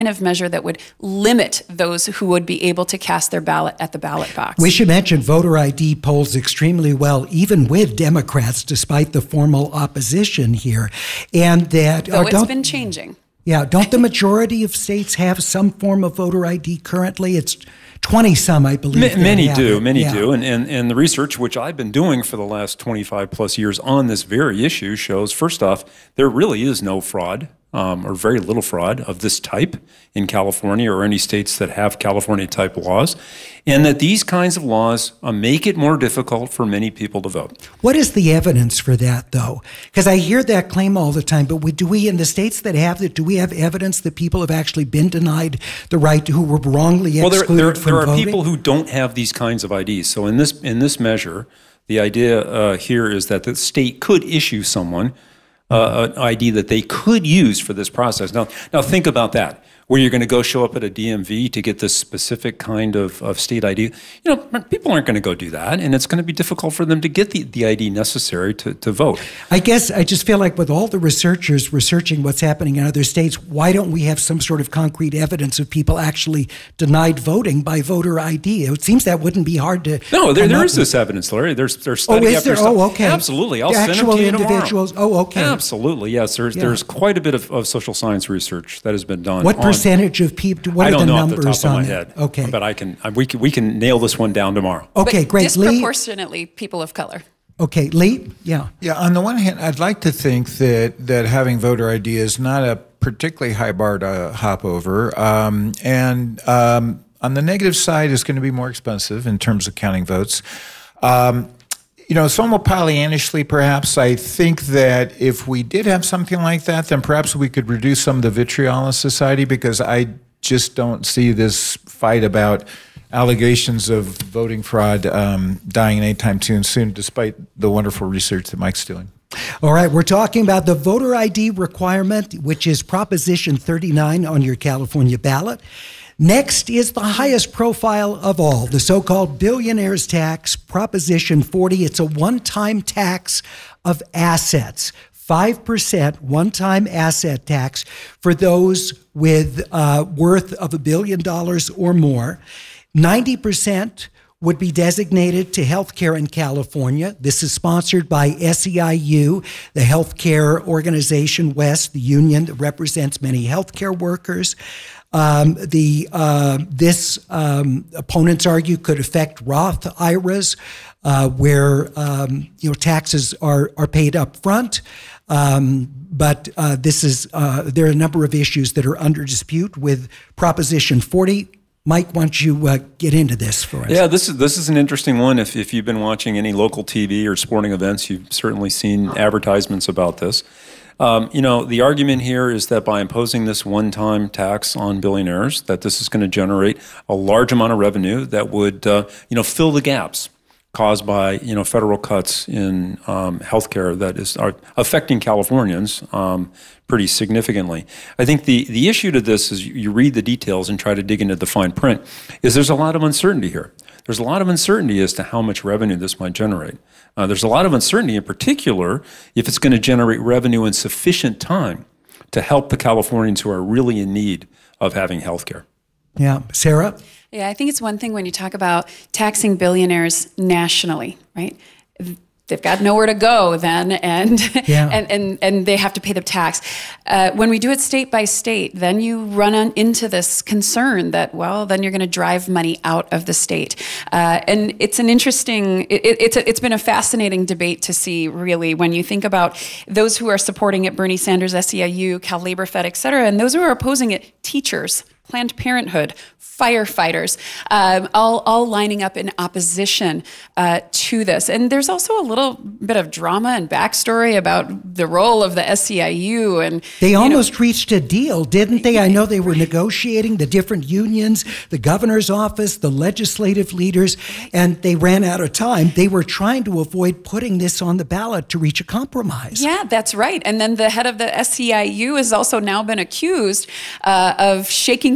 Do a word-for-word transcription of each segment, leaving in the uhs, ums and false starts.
of measure that would limit those who would be able to cast their ballot at the ballot box. We should mention voter I D polls extremely well, even with Democrats, despite the formal opposition here. And that Though uh, it's don't, been changing. Yeah, don't the majority of states have some form of voter I D currently? It's twenty some, I believe. Ma- many do, it. many yeah. do. And, and, and the research, which I've been doing for the last twenty-five plus years on this very issue, shows, first off, there really is no fraud. Um, or very little fraud of this type in California or any states that have California-type laws, and that these kinds of laws uh, make it more difficult for many people to vote. What is the evidence for that, though? Because I hear that claim all the time, but we, do we, in the states that have it, do we have evidence that people have actually been denied the right to, who were wrongly well, excluded there, there, from there are voting? people who don't have these kinds of I Ds. So in this in this measure, the idea uh, here is that the state could issue someone Uh, an I D that they could use for this process. Now, now think about that, where you're going to go show up at a D M V to get this specific kind of, of state I D. You know, people aren't going to go do that, and it's going to be difficult for them to get the, the I D necessary to, to vote. I guess I just feel like with all the researchers researching what's happening in other states, why don't we have some sort of concrete evidence of people actually denied voting by voter I D? It seems that wouldn't be hard to No, there, there is with. this evidence, Larry. There's there's Oh, study is after there? study. Oh, okay. Absolutely. I'll The send them actual to you individuals. tomorrow. Oh, okay. Absolutely. Yes. There's Yeah. there's quite a bit of, of social science research that has been done. What on, percentage of people? What I are don't the know off numbers the top of on my that? head. Okay, But I can, I, we can we can nail this one down tomorrow. okay, But great. Lee. disproportionately people of color. Okay, Lee. Yeah. Yeah, on the one hand, I'd like to think that, that having voter I D is not a particularly high bar to hop over. Um, and um, on the negative side, it's going to be more expensive in terms of counting votes. Um, you know, somewhat Pollyanishly, perhaps, I think that if we did have something like that, then perhaps we could reduce some of the vitriol in society, because I just don't see this fight about allegations of voting fraud um, dying anytime too soon, despite the wonderful research that Mike's doing. All right, we're talking about the voter I D requirement, which is Proposition thirty-nine on your California ballot. Next is the highest profile of all, the so-called billionaire's tax, Proposition forty. It's a one-time tax of assets. five percent one-time asset tax for those with uh, worth of a billion dollars or more. ninety percent would be designated to healthcare in California. This is sponsored by S E I U, the healthcare organization West, the union that represents many healthcare workers. Um, the uh, this um, opponents argue could affect Roth I R As, uh, where um, you know taxes are are paid up front. Um, but uh, this is uh, there are a number of issues that are under dispute with Proposition forty. Mike, why don't you uh, get into this for us? Yeah, this is this is an interesting one. If if you've been watching any local T V or sporting events, you've certainly seen advertisements about this. Um, you know, the argument here is that by imposing this one-time tax on billionaires, that this is going to generate a large amount of revenue that would, uh, you know, fill the gaps caused by, you know, federal cuts in um, healthcare that is are affecting Californians um, pretty significantly. I think the, the issue to this is you, you read the details and try to dig into the fine print, is there's a lot of uncertainty here. There's a lot of uncertainty as to how much revenue this might generate. Uh, there's a lot of uncertainty in particular if it's going to generate revenue in sufficient time to help the Californians who are really in need of having healthcare. Yeah. Sarah? Yeah, I think it's one thing when you talk about taxing billionaires nationally, right? They've got nowhere to go then, and yeah. and, and and they have to pay the tax. Uh, when we do it state by state, then you run on into this concern that, well, then you're going to drive money out of the state. Uh, and it's an interesting, it, it's a, it's been a fascinating debate to see, really, when you think about those who are supporting it, Bernie Sanders, S E I U, Cal Labor Fed, et cetera, and those who are opposing it, teachers, Planned Parenthood, firefighters, um, all, all lining up in opposition uh, to this. And there's also a little bit of drama and backstory about the role of the S E I U. And They almost know, reached a deal, didn't they? I know they were negotiating, the different unions, the governor's office, the legislative leaders, and they ran out of time. They were trying to avoid putting this on the ballot to reach a compromise. Yeah, that's right. And then the head of the S E I U has also now been accused uh, of shaking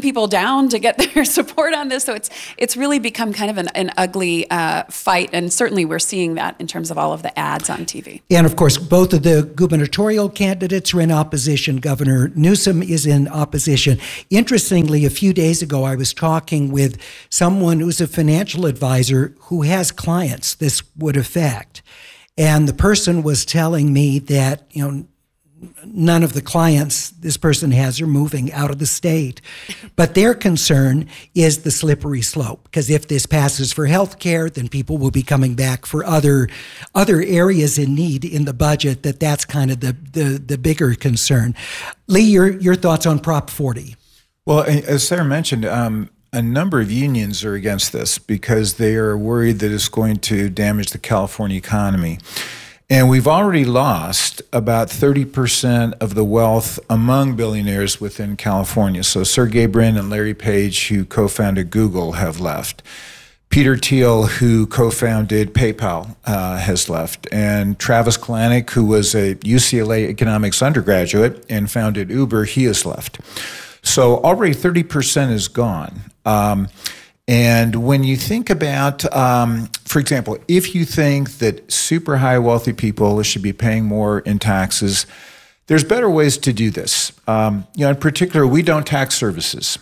people down to get their support on this. So it's it's really become kind of an, an ugly uh, fight, and certainly we're seeing that in terms of all of the ads on T V. And of course, both of the gubernatorial candidates are in opposition. Governor Newsom is in opposition. Interestingly, a few days ago, I was talking with someone who's a financial advisor who has clients this would affect. And the person was telling me that, you know, none of the clients this person has are moving out of the state. But their concern is the slippery slope, because if this passes for health care, then people will be coming back for other other areas in need in the budget. That that's kind of the, the, the bigger concern. Lee, your, your thoughts on Prop forty? Well, as Sarah mentioned, um, a number of unions are against this because they are worried that it's going to damage the California economy. And we've already lost about thirty percent of the wealth among billionaires within California. So Sergey Brin and Larry Page, who co-founded Google, have left. Peter Thiel, who co-founded PayPal, uh, has left. And Travis Kalanick, who was a U C L A economics undergraduate and founded Uber, he has left. So already thirty percent is gone. Um, And when you think about, um, for example, if you think that super high wealthy people should be paying more in taxes, there's better ways to do this. Um, you know, in particular, we don't tax services.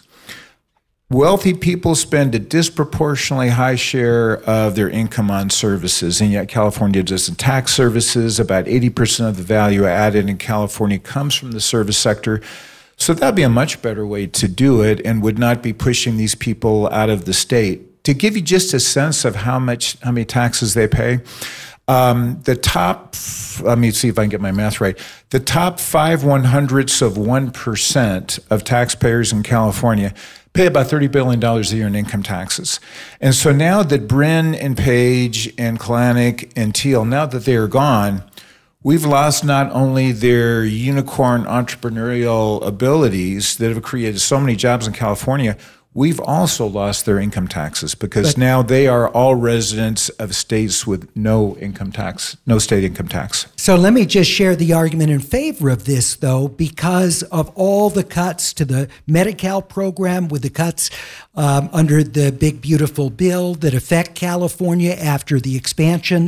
Wealthy people spend a disproportionately high share of their income on services, and yet California doesn't tax services. About eighty percent of the value added in California comes from the service sector. So that'd be a much better way to do it and would not be pushing these people out of the state. To give you just a sense of how much, how many taxes they pay, um, the top, let me see if I can get my math right, the top five one hundredths of one percent of taxpayers in California pay about thirty billion dollars a year in income taxes. And so now that Brin and Page and Kalanick and Thiel, now that they are gone, we've lost not only their unicorn entrepreneurial abilities that have created so many jobs in California, we've also lost their income taxes because but, now they are all residents of states with no income tax, no state income tax. So let me just share the argument in favor of this, though, because of all the cuts to the Medi-Cal program, with the cuts um, under the Big Beautiful Bill that affect California after the expansion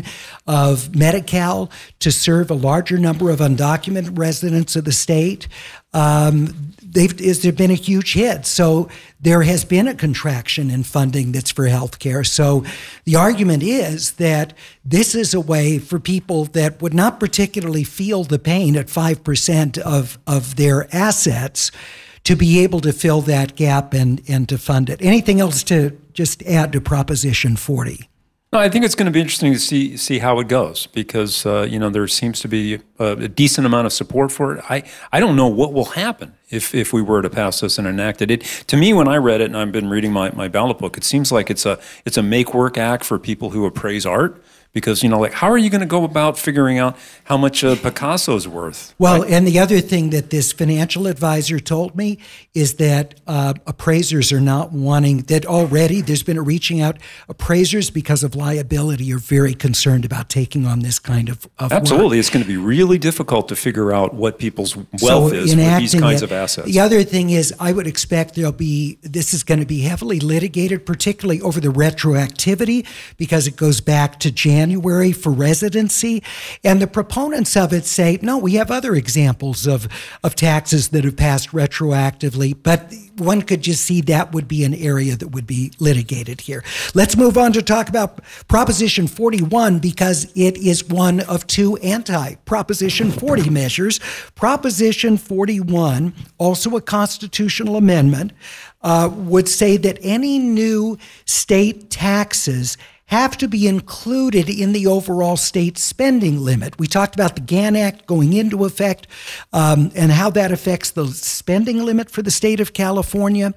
of Medi-Cal to serve a larger number of undocumented residents of the state. Um, They've, is there been a huge hit. So there has been a contraction in funding that's for healthcare. So the argument is that this is a way for people that would not particularly feel the pain at five percent of, of their assets to be able to fill that gap and, and to fund it. Anything else to just add to Proposition forty? No, I think it's going to be interesting to see see how it goes because uh, you know there seems to be a, a decent amount of support for it. I, I don't know what will happen if if we were to pass this and enact it. It to me, when I read it and I've been reading my, my ballot book, it seems like it's a it's a make work act for people who appraise art. Because, you know, like, how are you going to go about figuring out how much uh, Picasso's worth? Well, right? And the other thing that this financial advisor told me is that uh, appraisers are not wanting, that already there's been a reaching out. Appraisers, because of liability, are very concerned about taking on this kind of, of Absolutely. work. It's going to be really difficult to figure out what people's wealth so is with these kinds it, of assets. The other thing is, I would expect there'll be, this is going to be heavily litigated, particularly over the retroactivity, because it goes back to January. January for residency. And the proponents of it say, no, we have other examples of, of taxes that have passed retroactively, but one could just see that would be an area that would be litigated here. Let's move on to talk about Proposition forty-one, because it is one of two anti-Proposition forty measures. Proposition forty-one, also a constitutional amendment, uh, would say that any new state taxes have to be included in the overall state spending limit. We talked about the GAN Act going into effect um, and how that affects the spending limit for the state of California.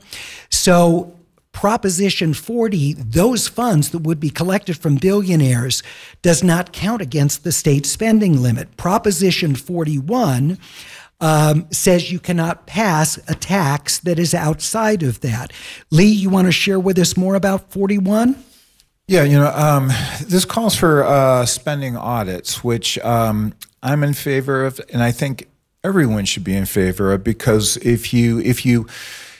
So Proposition forty, those funds that would be collected from billionaires, does not count against the state spending limit. Proposition forty-one Um, says you cannot pass a tax that is outside of that. Lee, you want to share with us more about forty-one? Yeah, you know, um, this calls for uh, spending audits, which um, I'm in favor of, and I think everyone should be in favor of, because if you if you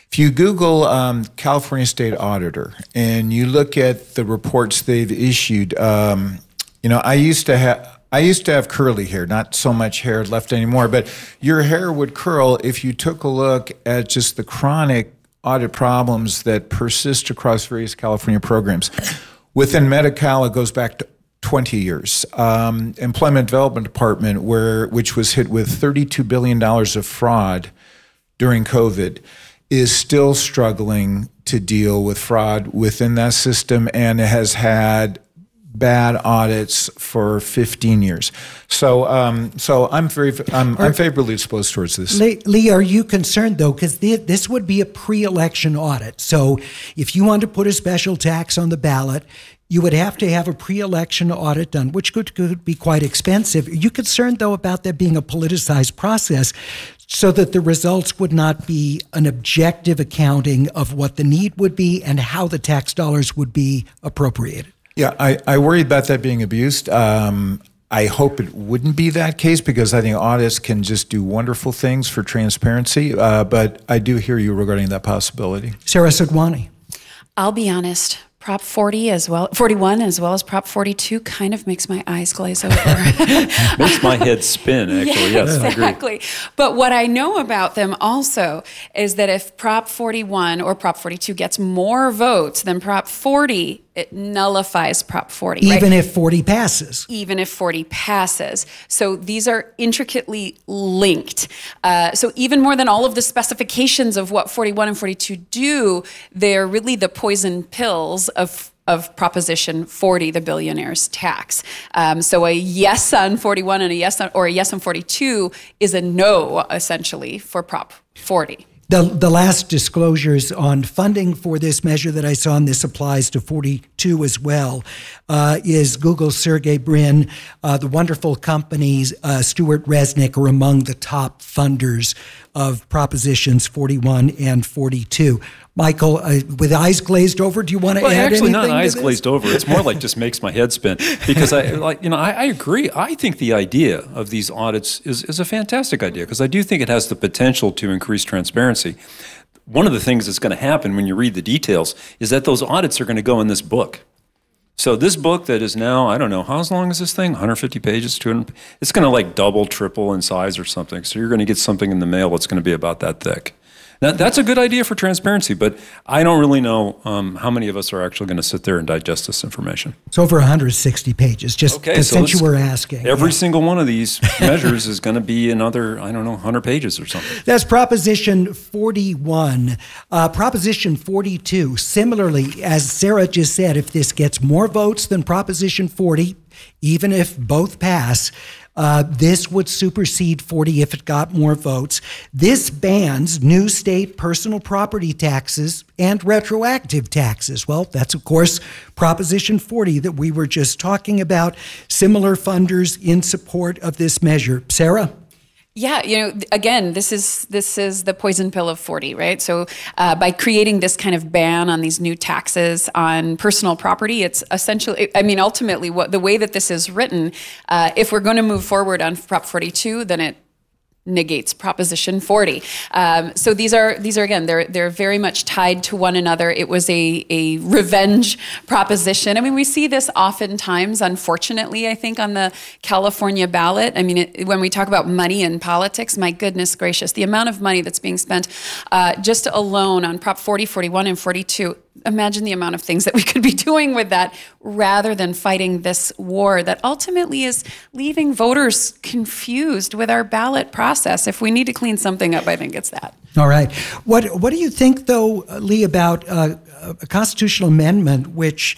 If you Google um, California State Auditor and you look at the reports they've issued, um, you know, I used to have I used to have curly hair, not so much hair left anymore, but your hair would curl if you took a look at just the chronic audit problems that persist across various California programs. Within Medi-Cal, it goes back to twenty years. Um, Employment Development Department, where which was hit with thirty-two billion dollars of fraud during COVID, is still struggling to deal with fraud within that system, and it has had bad audits for fifteen years. So, um, so I'm very, I'm, I'm favorably disposed towards this. Lee, Lee, are you concerned though? Because this would be a pre-election audit. So, if you want to put a special tax on the ballot, you would have to have a pre-election audit done, which could, could be quite expensive. Are you concerned though about there being a politicized process, so that the results would not be an objective accounting of what the need would be and how the tax dollars would be appropriated? Yeah, I, I worry about that being abused. Um, I hope it wouldn't be that case, because I think audits can just do wonderful things for transparency. Uh, but I do hear you regarding that possibility. Sarah Sadhwani. I'll be honest. Prop forty as well, forty-one as well as Prop forty-two kind of makes my eyes glaze over. Makes my head spin, actually. Yeah, yes, exactly. I agree. But what I know about them also is that if Prop forty-one or Prop forty-two gets more votes than Prop forty, it nullifies Prop forty. Even right? if forty passes. Even if forty passes. So these are intricately linked. Uh, so even more than all of the specifications of what forty-one and forty-two do, they're really the poison pills of of Proposition forty, the billionaire's tax. Um, so a yes on forty-one and a yes on, or a yes on forty-two is a no, essentially, for Prop forty. The, the last disclosures on funding for this measure that I saw, and this applies to forty-two as well, uh, is Google's Sergey Brin. Uh, the wonderful companies, uh, Stuart Resnick, are among the top funders of Propositions forty-one and forty-two. Michael, uh, with eyes glazed over, do you want to well, add actually, anything? Actually, not eyes to this? glazed over. It's more like just makes my head spin, because I like you know I, I agree. I think the idea of these audits is is a fantastic idea, because I do think it has the potential to increase transparency. One of the things that's going to happen when you read the details is that those audits are going to go in this book. So this book that is now, I don't know, how long is this thing? one hundred fifty pages, two hundred? It's going to like double, triple in size or something. So you're going to get something in the mail that's going to be about that thick. Now, that's a good idea for transparency, but I don't really know um, how many of us are actually going to sit there and digest this information. It's over one hundred sixty pages, just Okay, so since you were asking. Every yeah. single one of these measures is going to be another, I don't know, one hundred pages or something. That's Proposition forty-one. Uh, Proposition forty-two, similarly, as Sarah just said, if this gets more votes than Proposition forty, even if both pass, Uh, this would supersede forty if it got more votes. This bans new state personal property taxes and retroactive taxes. Well, that's, of course, Proposition forty that we were just talking about. Similar funders in support of this measure. Sarah? Yeah, you know, again, this is this is the poison pill of forty, right? So uh, by creating this kind of ban on these new taxes on personal property, it's essentially, I mean, ultimately, what the way that this is written, uh, if we're going to move forward on Prop forty-two, then it negates Proposition forty. Um, so these are these are again they're they're very much tied to one another. It was a a revenge proposition. I mean, we see this oftentimes, unfortunately, I think, on the California ballot. I mean, it, when we talk about money in politics, my goodness gracious, the amount of money that's being spent uh, just alone on Prop forty, forty-one, and forty-two. Imagine the amount of things that we could be doing with that, rather than fighting this war that ultimately is leaving voters confused with our ballot process. If we need to clean something up, I think it's that. All right. What What do you think, though, Lee, about uh, a constitutional amendment which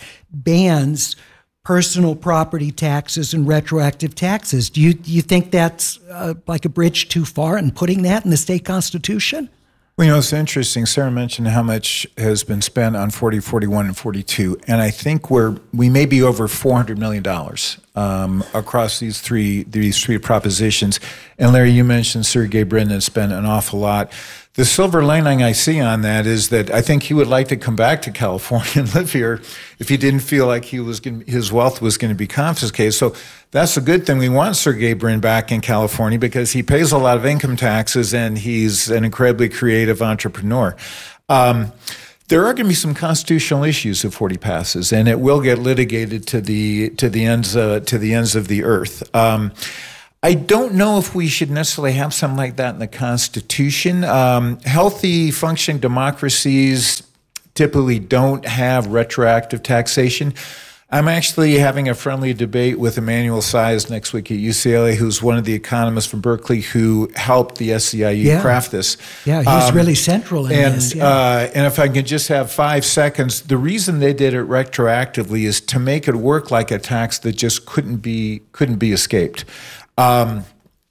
bans personal property taxes and retroactive taxes? Do you do you think that's uh, like a bridge too far in putting that in the state constitution? Well, you know, it's interesting. Sarah mentioned how much has been spent on forty, forty-one, and forty-two, and I think we're we may be over four hundred million dollars um, across these three these three propositions. And Larry, you mentioned Sergey Brin has spent an awful lot. The silver lining I see on that is that I think he would like to come back to California and live here if he didn't feel like he was going, his wealth was going to be confiscated. So that's a good thing. We want Sergey Brin back in California because he pays a lot of income taxes and he's an incredibly creative entrepreneur. Um, there are going to be some constitutional issues if forty passes, and it will get litigated to the to the ends uh, to the ends of the earth. Um, I don't know if we should necessarily have something like that in the Constitution. Um, healthy, functioning democracies typically don't have retroactive taxation. I'm actually having a friendly debate with Emmanuel Saez next week at U C L A, who's one of the economists from Berkeley who helped the S C I U Yeah. craft this. Yeah, he's Um, really central in and, this. Yeah. uh, and if I can just have five seconds, the reason they did it retroactively is to make it work like a tax that just couldn't be couldn't be escaped. Um,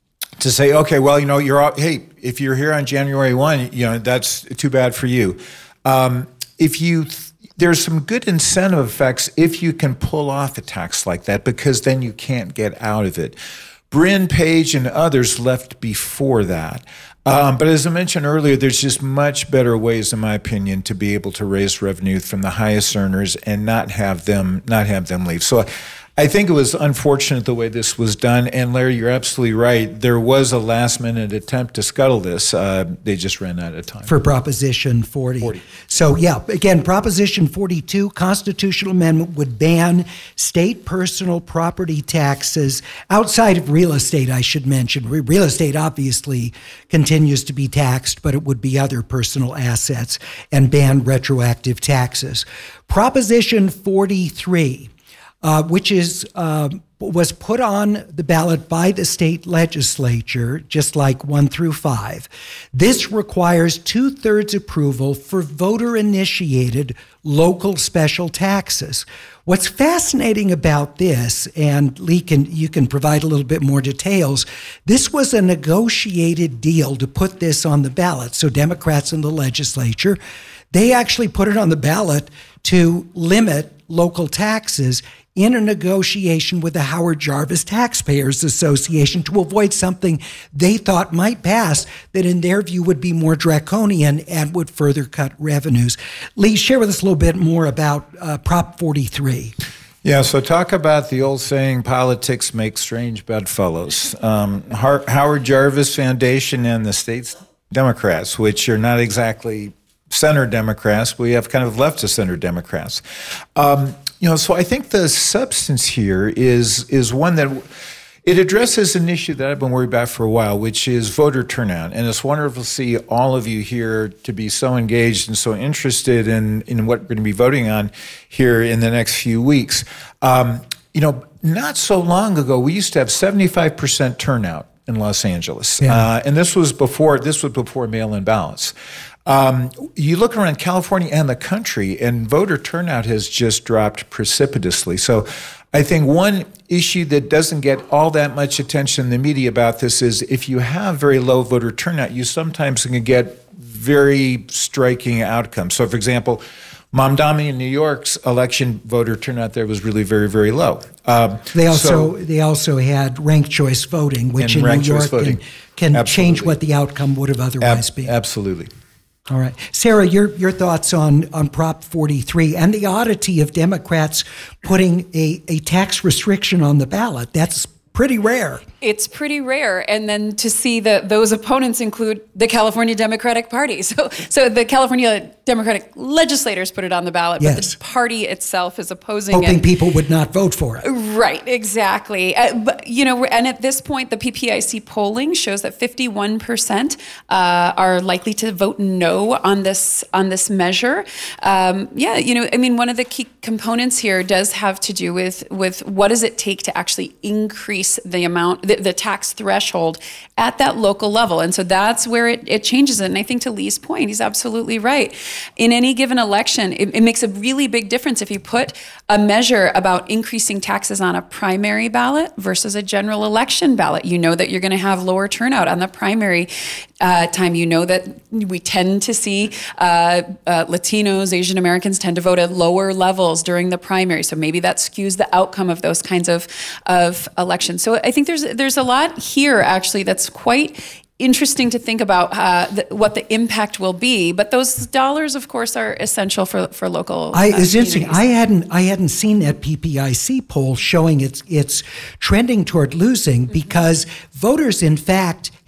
to say, okay, well, you know, you're all, hey, if you're here on January first, you know, that's too bad for you. Um, if you There's some good incentive effects if you can pull off a tax like that, because then you can't get out of it. Bryn Page and others left before that. Um, but as I mentioned earlier, there's just much better ways, in my opinion, to be able to raise revenue from the highest earners and not have them not have them leave. So I think it was unfortunate the way this was done. And Larry, you're absolutely right. There was a last minute attempt to scuttle this. Uh, they just ran out of time. For Proposition forty. forty. So, yeah, again, Proposition forty-two, constitutional amendment would ban state personal property taxes outside of real estate, I should mention. Re- Real estate obviously continues to be taxed, but it would be other personal assets, and ban retroactive taxes. Proposition forty-three. Uh, which is uh, was put on the ballot by the state legislature, just like one through five. This requires two-thirds approval for voter-initiated local special taxes. What's fascinating about this, and Lee, can, you can provide a little bit more details, this was a negotiated deal to put this on the ballot. So Democrats in the legislature, they actually put it on the ballot to limit local taxes in a negotiation with the Howard Jarvis Taxpayers Association to avoid something they thought might pass that in their view would be more draconian and would further cut revenues. Lee, share with us a little bit more about uh, Prop forty-three. Yeah, so talk about the old saying, politics makes strange bedfellows. Um, Har- Howard Jarvis Foundation and the state's Democrats, which are not exactly center Democrats, we have kind of left of center Democrats. Um, you know, so I think the substance here is is one that it addresses an issue that I've been worried about for a while, which is voter turnout. And it's wonderful to see all of you here to be so engaged and so interested in, in what we're going to be voting on here in the next few weeks. Um, you know, not so long ago, we used to have seventy-five percent turnout in Los Angeles. Yeah. Uh, and this was before this was before mail-in ballots. Um, you look around California and the country, and voter turnout has just dropped precipitously. So I think one issue that doesn't get all that much attention in the media about this is if you have very low voter turnout, you sometimes can get very striking outcomes. So, for example, Mamdani in New York's election, voter turnout there was really very, very low. Um, They also so, they also had ranked choice voting, which And in New ranked choice York can, voting. can change Absolutely. what the outcome would have otherwise ab- been. absolutely. All right. Sarah, your, your thoughts on, on Prop forty-three and the oddity of Democrats putting a, a tax restriction on the ballot. That's pretty rare. It's pretty rare. And then to see that those opponents include the California Democratic Party. So so the California Democratic legislators put it on the ballot, Yes. but the party itself is opposing Hoping it. people would not vote for it. Right, exactly. Uh, but, you know, and at this point, the P P I C polling shows that fifty-one percent uh, are likely to vote no on this on this measure. Um, yeah, you know, I mean, one of the key components here does have to do with with what does it take to actually increase the amount, the, the tax threshold at that local level. And so that's where it, it changes it. And I think to Lee's point, he's absolutely right. In any given election, it, it makes a really big difference if you put a measure about increasing taxes on a primary ballot versus a general election ballot. You know that you're going to have lower turnout on the primary uh, time. You know that we tend to see uh, uh, Latinos, Asian Americans tend to vote at lower levels during the primary. So maybe that skews the outcome of those kinds of, of elections. So I think there's there's a lot here actually that's quite interesting to think about uh, the, what the impact will be. But those dollars, of course, are essential for for local. I, uh, it's interesting. communities. I hadn't I hadn't seen that P P I C poll showing it's it's trending toward losing because voters, in fact,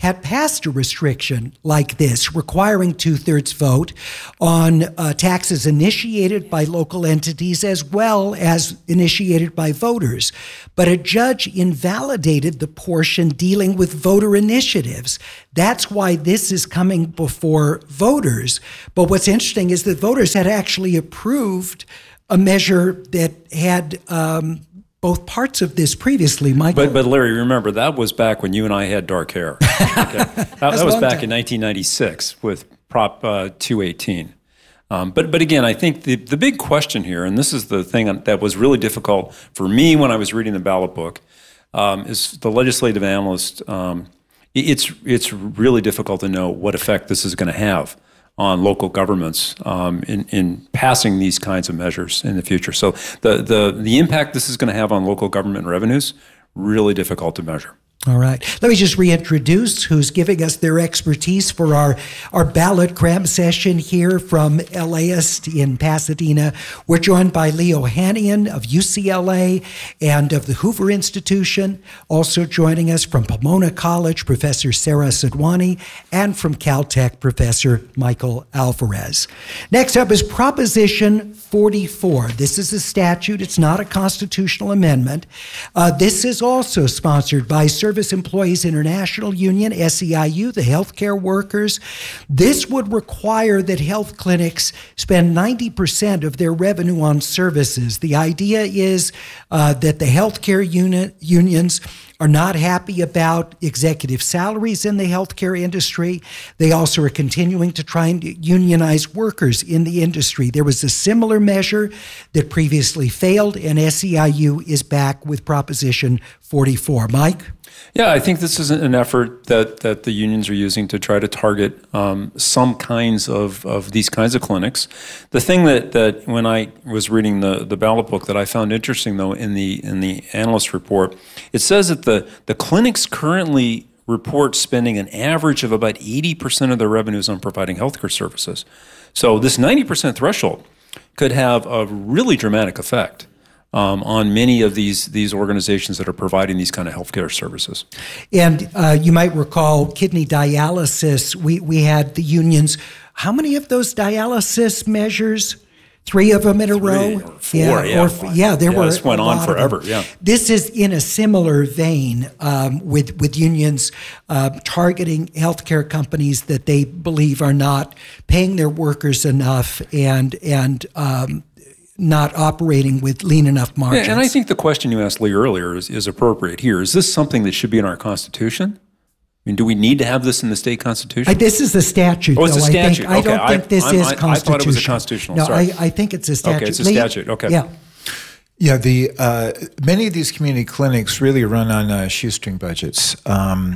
had passed a restriction like this, requiring two-thirds vote on uh, taxes initiated by local entities as well as initiated by voters. But a judge invalidated the portion dealing with voter initiatives. That's why this is coming before voters. But what's interesting is that voters had actually approved a measure that had um, both parts of this previously, Michael. But, but Larry, remember, that was back when you and I had dark hair. Okay? that, that was back time. in nineteen ninety-six with Prop uh, two eighteen. Um, but, but again, I think the, the big question here, and this is the thing that was really difficult for me when I was reading the ballot book, um, is the legislative analyst, um, it's, it's really difficult to know what effect this is going to have on local governments um, in, in passing these kinds of measures in the future. So the, the, the impact this is going to have on local government revenues, really difficult to measure. All right. Let me just reintroduce who's giving us their expertise for our, our ballot cram session here from LAist in Pasadena. We're joined by Leo Hannian of U C L A and of the Hoover Institution. Also joining us from Pomona College, Professor Sarah Sadwani, and from Caltech, Professor Michael Alvarez. Next up is Proposition forty-four. This is a statute. It's not a constitutional amendment. Uh, this is also sponsored by Service Employees International Union, S E I U, the healthcare workers. This would require that health clinics spend ninety percent of their revenue on services. The idea is uh, that the healthcare unit, unions are not happy about executive salaries in the healthcare industry. They also are continuing to try and unionize workers in the industry. There was a similar measure that previously failed, and S E I U is back with Proposition forty-four. Mike? Yeah, I think this is an effort that, that the unions are using to try to target um, some kinds of, of these kinds of clinics. The thing that, that when I was reading the, the ballot book that I found interesting, though, in the in the analyst report, it says that the, the clinics currently report spending an average of about eighty percent of their revenues on providing healthcare services. So this ninety percent threshold could have a really dramatic effect Um, on many of these these organizations that are providing these kind of healthcare services. And uh, you might recall kidney dialysis. We we had the unions. How many of those dialysis measures? Three of them in a Three row? Or four, yeah. Yeah, or, yeah there yeah, were this went a on lot forever, of them. yeah. This is in a similar vein um, with, with unions uh, targeting healthcare companies that they believe are not paying their workers enough and, and um, not operating with lean enough margins. Yeah, and I think the question you asked Lee earlier is, is appropriate here. Is this something that should be in our Constitution? I mean, do we need to have this in the state constitution? I, this is a statute. Oh, it's though. a statute. I, think, okay. I don't think this I, is I, constitutional. I thought it was a constitutional. No, Sorry. I, I think it's a statute. Okay, it's a Lee? statute. Okay. Yeah. Yeah, the uh, many of these community clinics really run on uh, shoestring budgets. Um,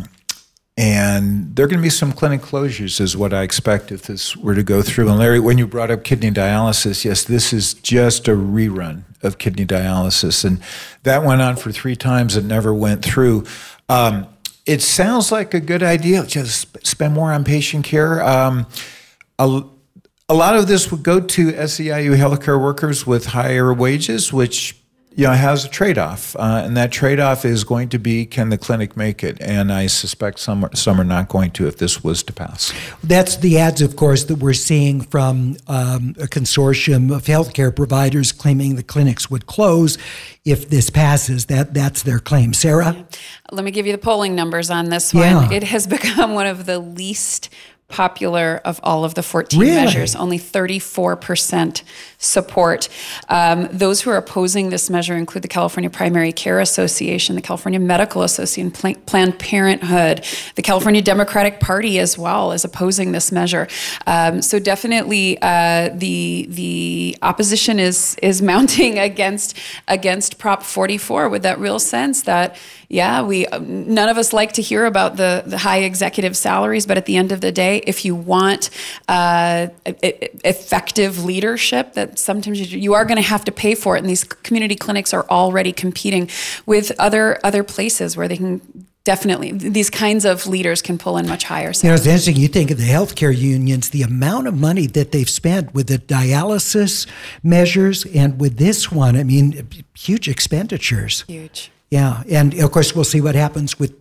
And there are going to be some clinic closures is what I expect if this were to go through. And Larry, when you brought up kidney dialysis, yes, this is just a rerun of kidney dialysis. And that went on for three times. It never went through. Um, it sounds like a good idea. Just spend more on patient care. Um, a, a lot of this would go to S E I U healthcare workers with higher wages, which you know, has a trade-off, uh, and that trade-off is going to be, can the clinic make it? And I suspect some are, some are not going to if this was to pass. That's the ads, of course, that we're seeing from um, a consortium of healthcare providers claiming the clinics would close if this passes. That That's their claim. Sarah? Let me give you the polling numbers on this one. Yeah. It has become one of the least popular of all of the fourteen really? measures, only thirty-four percent support. Um, those who are opposing this measure include the California Primary Care Association, the California Medical Association, Pl- Planned Parenthood, the California Democratic Party as well is opposing this measure. Um, so definitely uh, the the opposition is is mounting against against Prop forty-four with that real sense that, yeah, we none of us like to hear about the, the high executive salaries, but at the end of the day, if you want uh, effective leadership, that sometimes you, you are going to have to pay for it. And these community clinics are already competing with other other places where they can definitely, these kinds of leaders can pull in much higher salaries. You know, it's interesting. You think of the healthcare unions, the amount of money that they've spent with the dialysis measures and with this one, I mean, huge expenditures. Huge. Yeah, and of course, we'll see what happens with Prop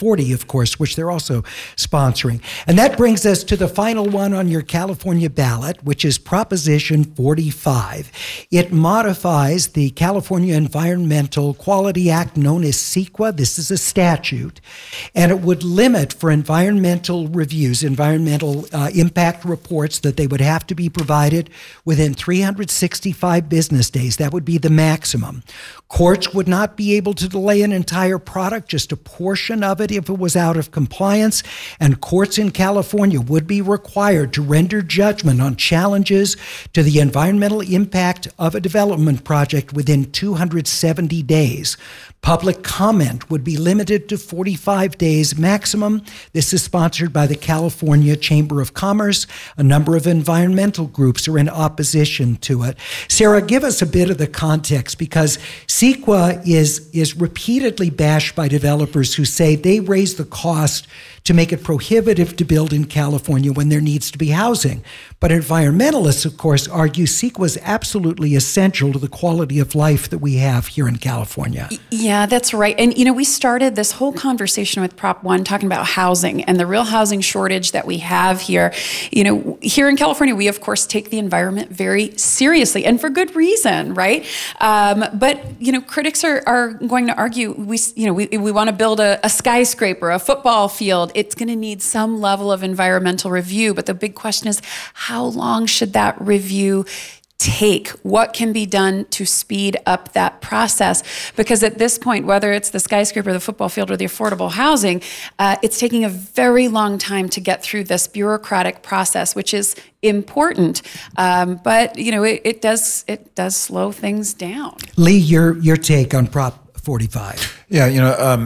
forty, of course, which they're also sponsoring. And that brings us to the final one on your California ballot, which is Proposition forty-five. It modifies the California Environmental Quality Act, known as CEQA. This is a statute, and it would limit for environmental reviews, environmental uh, impact reports, that they would have to be provided within three hundred sixty-five business days. That would be the maximum. Courts would not be able to delay an entire product, just a portion of it if it was out of compliance, and courts in California would be required to render judgment on challenges to the environmental impact of a development project within two hundred seventy days. Public comment would be limited to forty-five days maximum. This is sponsored by the California Chamber of Commerce. A number of environmental groups are in opposition to it. Sarah, give us a bit of the context, because CEQA is, is repeatedly bashed by developers who say they raise the cost to make it prohibitive to build in California when there needs to be housing. But environmentalists, of course, argue CEQA is absolutely essential to the quality of life that we have here in California. Yeah, that's right. And, you know, we started this whole conversation with Prop one talking about housing and the real housing shortage that we have here. You know, here in California, we, of course, take the environment very seriously, and for good reason, right? Um, but, you know, critics are, are going to argue, we, you know, we, we want to build a, a skyscraper, a football field. It's going to need some level of environmental review. But the big question is, how long should that review take? What can be done to speed up that process? Because at this point, whether it's the skyscraper, the football field, or the affordable housing, uh, it's taking a very long time to get through this bureaucratic process, which is important. Um, but, you know, it, it does it does slow things down. Lee, your your take on Prop forty-five. Yeah, you know, um,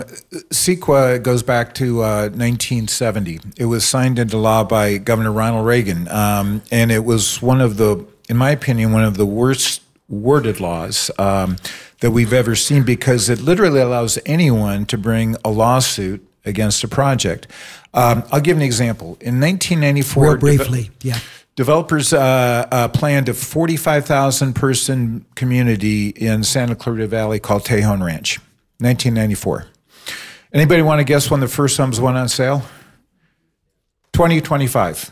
CEQA goes back to uh, nineteen seventy. It was signed into law by Governor Ronald Reagan, um, and it was one of the, in my opinion, one of the worst worded laws um, that we've ever seen, because it literally allows anyone to bring a lawsuit against a project. Um, I'll give an example. In nineteen ninety-four, Real briefly, de- yeah. Developers uh, uh, planned a forty-five thousand person community in Santa Clarita Valley called Tejon Ranch, nineteen ninety-four. Anybody want to guess when the first homes went on sale? twenty twenty-five.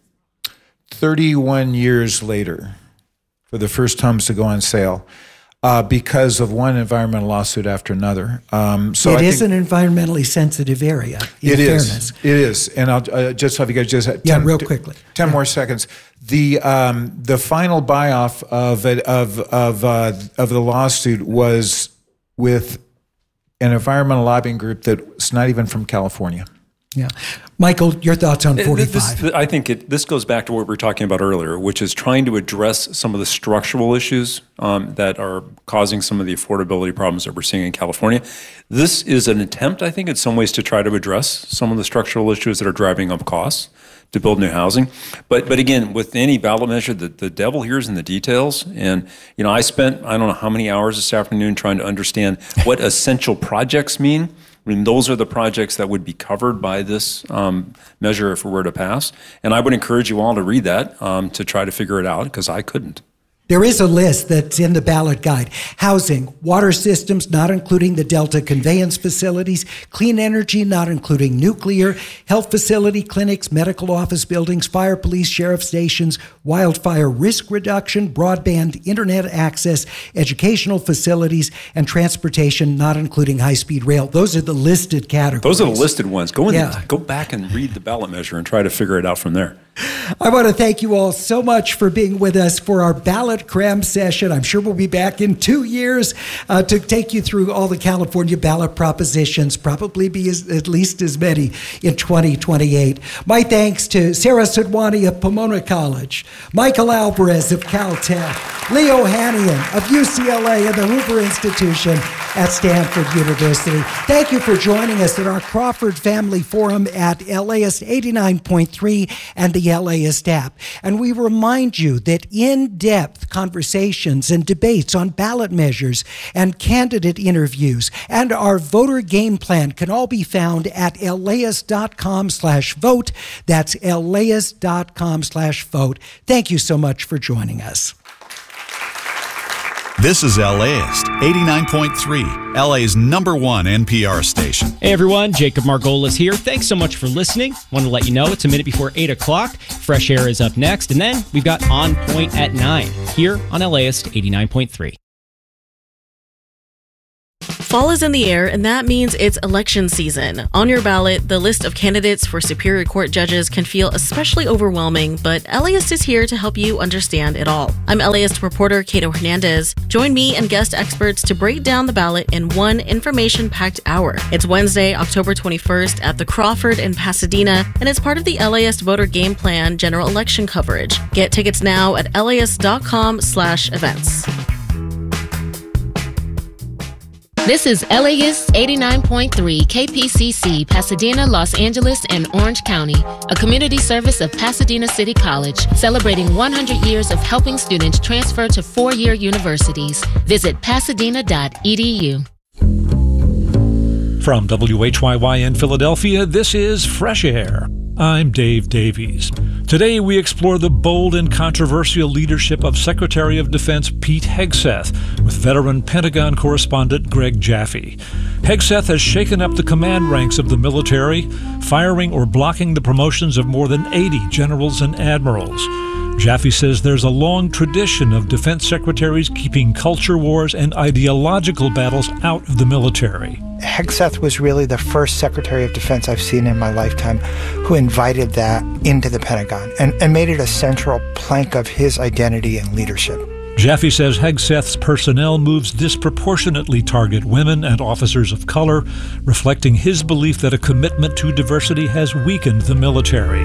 thirty-one years later for the first homes to go on sale, uh, because of one environmental lawsuit after another. Um, so it I is think an environmentally sensitive area, in it fairness. is. It is. And I'll uh, just have you guys just ten, Yeah, real quickly. ten Yeah. more seconds. The um, the final buy-off of it, of of uh, of the lawsuit was with an environmental lobbying group that's not even from California. Yeah. Michael, your thoughts on This, forty-five? I think it, this goes back to what we were talking about earlier, which is trying to address some of the structural issues um, that are causing some of the affordability problems that we're seeing in California. This is an attempt, I think, in some ways to try to address some of the structural issues that are driving up costs to build new housing. But but again, with any ballot measure, the, the devil here is in the details. And, you know, I spent, I don't know how many hours this afternoon trying to understand what essential projects mean. I mean, those are the projects that would be covered by this um, measure if it were to pass. And I would encourage you all to read that um, to try to figure it out, because I couldn't. There is a list that's in the ballot guide. Housing, water systems, not including the Delta conveyance facilities, clean energy, not including nuclear, health facility, clinics, medical office buildings, fire, police, sheriff stations, wildfire risk reduction, broadband internet access, educational facilities, and transportation, not including high-speed rail. Those are the listed categories. Those are the listed ones. Go in, Yeah. go back and read the ballot measure and try to figure it out from there. I want to thank you all so much for being with us for our ballot cram session. I'm sure we'll be back in two years uh, to take you through all the California ballot propositions, probably be as, at least as many in twenty twenty-eight. My thanks to Sarah Sudwani of Pomona College, Michael Alvarez of Caltech, Leo Hanian of U C L A and the Hoover Institution at Stanford University. Thank you for joining us at our Crawford Family Forum at L A S eighty-nine point three and the LAist app. And we remind you that in-depth conversations and debates on ballot measures and candidate interviews and our voter game plan can all be found at laist.com slash vote. That's laist.com slash vote. Thank you so much for joining us. This is LAist, eighty-nine point three, L A's number one N P R station. Hey everyone, Jacob Margolis here. Thanks so much for listening. Want to let you know it's a minute before eight o'clock. Fresh Air is up next, and then we've got On Point at nine here on LAist eighty-nine point three. Fall is in the air, and that means it's election season. On your ballot, the list of candidates for Superior Court judges can feel especially overwhelming, but LAist is here to help you understand it all. I'm LAist reporter Cato Hernandez. Join me and guest experts to break down the ballot in one information-packed hour. It's Wednesday, October twenty-first at the Crawford in Pasadena, and it's part of the LAist Voter Game Plan general election coverage. Get tickets now at laist.com slash events. This is LAist eighty-nine point three K P C C, Pasadena, Los Angeles, and Orange County, a community service of Pasadena City College, celebrating one hundred years of helping students transfer to four-year universities. Visit pasadena dot e d u. From W H Y Y in Philadelphia, this is Fresh Air. I'm Dave Davies. Today we explore the bold and controversial leadership of Secretary of Defense Pete Hegseth with veteran Pentagon correspondent Greg Jaffe. Hegseth has shaken up the command ranks of the military, firing or blocking the promotions of more than eighty generals and admirals. Jaffe says there's a long tradition of defense secretaries keeping culture wars and ideological battles out of the military. Hegseth was really the first Secretary of Defense I've seen in my lifetime who invited that into the Pentagon and, and made it a central plank of his identity and leadership. Jaffe says Hegseth's personnel moves disproportionately target women and officers of color, reflecting his belief that a commitment to diversity has weakened the military.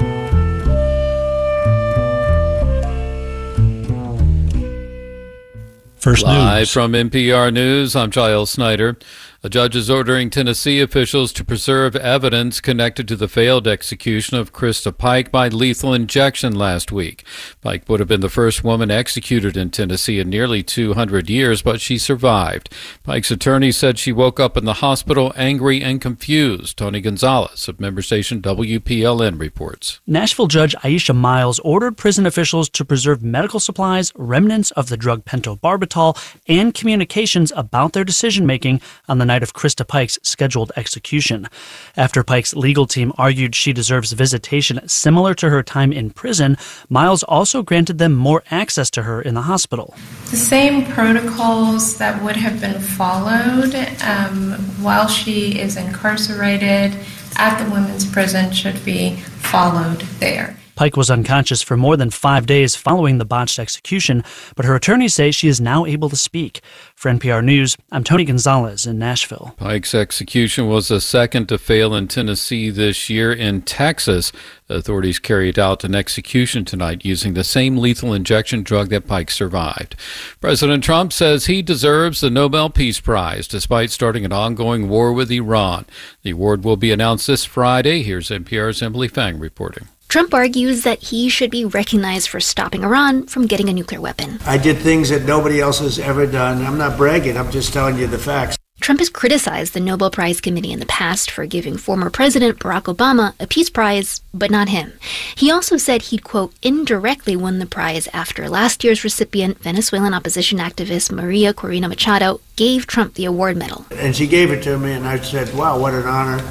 First Live news. from N P R News, I'm Giles Snyder. A judge is ordering Tennessee officials to preserve evidence connected to the failed execution of Krista Pike by lethal injection last week. Pike would have been the first woman executed in Tennessee in nearly two hundred years, but she survived. Pike's attorney said she woke up in the hospital angry and confused. Tony Gonzalez of member station W P L N reports. Nashville Judge Aisha Miles ordered prison officials to preserve medical supplies, remnants of the drug pentobarbital, and communications about their decision-making on the night of Krista Pike's scheduled execution. After Pike's legal team argued she deserves visitation similar to her time in prison, Miles also granted them more access to her in the hospital. The same protocols that would have been followed um, while she is incarcerated at the women's prison should be followed there. Pike was unconscious for more than five days following the botched execution, but her attorneys say she is now able to speak. For N P R News, I'm Tony Gonzalez in Nashville. Pike's execution was the second to fail in Tennessee this year. In Texas, authorities carried out an execution tonight using the same lethal injection drug that Pike survived. President Trump says he deserves the Nobel Peace Prize despite starting an ongoing war with Iran. The award will be announced this Friday. Here's N P R's Emily Fang reporting. Trump argues that he should be recognized for stopping Iran from getting a nuclear weapon. I did things that nobody else has ever done. I'm not bragging, I'm just telling you the facts. Trump has criticized the Nobel Prize Committee in the past for giving former President Barack Obama a peace prize, but not him. He also said he'd, quote, indirectly won the prize after last year's recipient, Venezuelan opposition activist Maria Corina Machado, gave Trump the award medal. And she gave it to me, and I said, wow, what an honor.